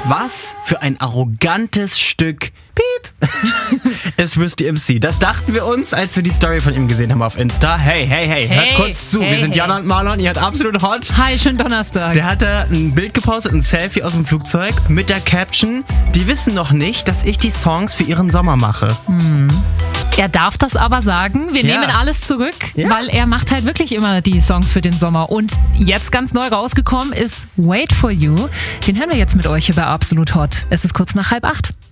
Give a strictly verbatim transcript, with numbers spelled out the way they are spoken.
Was für ein arrogantes Stück Piep ist Risty M C. Das dachten wir uns, als wir die Story von ihm gesehen haben auf Insta. Hey, hey, hey, hey hört kurz zu. Hey, wir sind hey. Jana und Marlon, ihr hört absolut hot. Hi, schönen Donnerstag. Der hat da ein Bild gepostet, ein Selfie aus dem Flugzeug mit der Caption: Die wissen noch nicht, dass ich die Songs für ihren Sommer mache. Hm. Er darf das aber sagen. Wir Ja. nehmen alles zurück, Ja. weil er macht halt wirklich immer die Songs für den Sommer. Und jetzt ganz neu rausgekommen ist Wait For You. Den hören wir jetzt mit euch hier bei Absolut Hot. Es ist kurz nach halb acht.